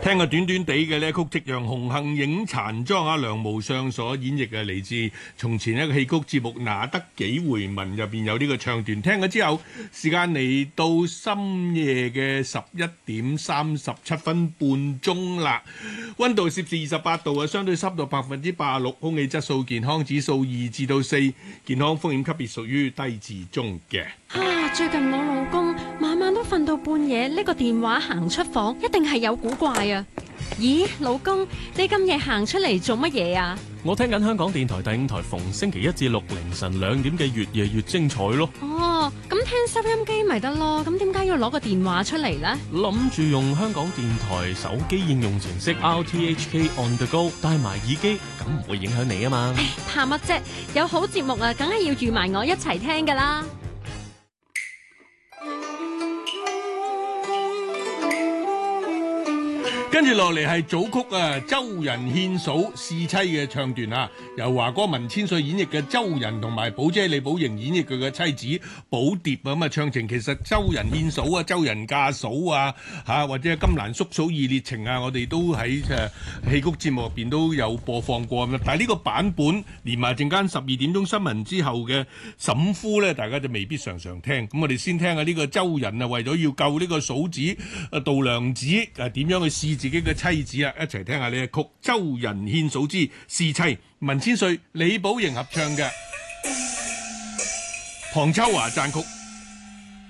聽個短短地嘅呢曲，夕陽紅杏影殘妝啊，梁無相所演繹嘅，嚟自從前一個戲曲節目《哪得幾回文》入邊有呢個唱段。聽咗之後，時間嚟到深夜嘅11:37半鐘啦。溫度攝氏28度啊，相對濕度86%，空氣質素健康指數2至4，健康風險級別屬於低至中嘅。 最近我老公晚晚都瞓到半夜，呢個電話行出房，一定係有古怪啊！咦，老公，你咁夜行出嚟做乜嘢啊？ 我聽緊香港電台第5台逢星期1至6凌晨2點嘅越夜越精彩咯。 哦，咁聽收音機咪得咯，咁點解要攞個電話出嚟呢？ 諗住用香港電台手機應用程式 RTHK On The Go 戴埋耳機，咁唔會影響你啊嘛。 怕乜啫？有好節目啊，梗係要預埋我一齊聽噶啦。 跟住落嚟係組曲啊，周仁獻嫂侍妻嘅唱段啊，由華哥文千歲演繹嘅周仁同埋寶姐李寶瑩演繹佢嘅妻子寶蝶啊，咁啊唱情其實周仁獻嫂啊，周仁嫁嫂啊，或者金蘭叔嫂義烈情啊，我哋都喺戲曲節目入邊都有播放過咁，但係呢個版本連埋陣間12點鐘新聞之後嘅沈夫咧，大家就未必常常聽。咁我哋先聽下呢個周仁啊，為咗要救呢個嫂子杜娘子點樣去試自己嘅妻子啊，一齊聽下呢一曲《周仁獻嫂之侍妻》，文千歲、李寶瑩合唱嘅，龐秋華撰曲。